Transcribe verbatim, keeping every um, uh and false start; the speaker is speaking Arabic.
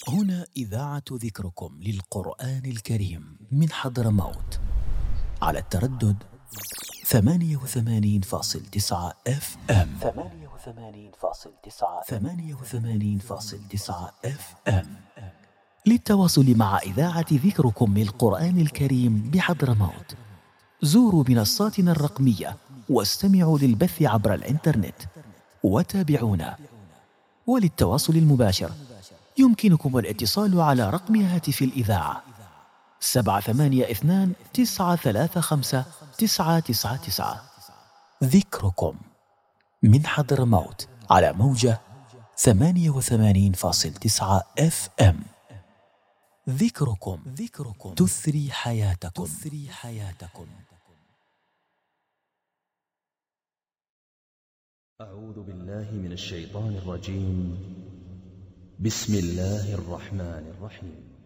هنا إذاعة ذكركم للقرآن الكريم من حضرموت على التردد ثمانية وثمانين فاصل تسعة اف ام ثمانية وثمانين فاصل تسعة ثمانية وثمانين فاصل تسعة اف ام. للتواصل مع إذاعة ذكركم للقرآن الكريم بحضرموت زوروا منصاتنا الرقمية واستمعوا للبث عبر الإنترنت وتابعونا. وللتواصل المباشر يمكنكم الاتصال على رقم هاتف الإذاعة سبعة ثمانية اثنان تسعة ثلاثة خمسة تسعة تسعة تسعة. ذكركم من حضرموت على موجة ثمانية وثمانين فاصل تسعة اف ام. ذكركم ذكركم تثري حياتكم تثري حياتكم. أعوذ بالله من الشيطان الرجيم. بسم الله الرحمن الرحيم.